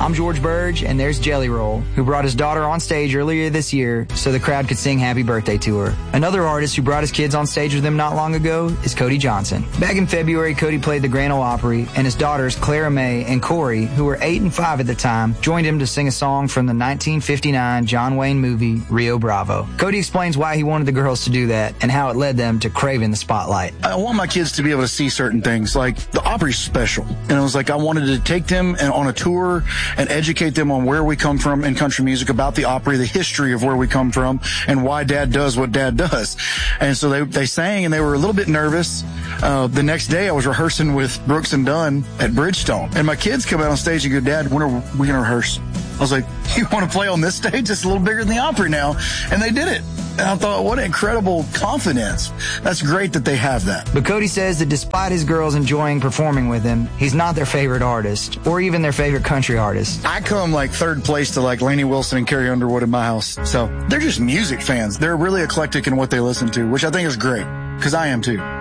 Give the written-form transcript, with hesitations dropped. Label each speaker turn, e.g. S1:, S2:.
S1: I'm George Burge, and there's Jelly Roll, who brought his daughter on stage earlier this year so the crowd could sing happy birthday to her. Another artist who brought his kids on stage with him not long ago is Cody Johnson. Back in February, Cody played the Grand Ole Opry, and his daughters, Clara May and Corey, who were 8 and 5 at the time, joined him to sing a song from the 1959 John Wayne movie, Rio Bravo. Cody explains why he wanted the girls to do that and how it led them to craving the spotlight.
S2: I want my kids to be able to see certain things, like the Opry's special. And it was like I wanted to take them on a tour and educate them on where we come from in country music, about the Opry, the history of where we come from, and why Dad does what Dad does. And so they sang, and they were a little bit nervous. The next day, I was rehearsing with Brooks and Dunn at Bridgestone. And my kids come out on stage and go, Dad, when are we going to rehearse? I was like, you want to play on this stage? It's a little bigger than the Opry now. And they did it. And I thought, what incredible confidence. That's great that they have that.
S1: But Cody says that despite his girls enjoying performing with him, he's not their favorite artist, or even their favorite country artist.
S2: I come like third place to like Lainey Wilson and Carrie Underwood in my house. So they're just music fans. They're really eclectic in what they listen to, which I think is great, because I am too.